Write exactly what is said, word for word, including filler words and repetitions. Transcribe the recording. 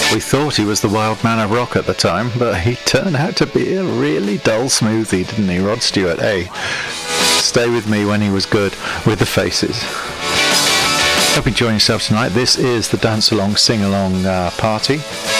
We thought he was the wild man of rock at the time, but he turned out to be a really dull smoothie, didn't he, Rod Stewart? Hey, stay with me when he was good with the Faces. Hope you enjoy yourself tonight. This is the Dance Along Sing Along uh, party.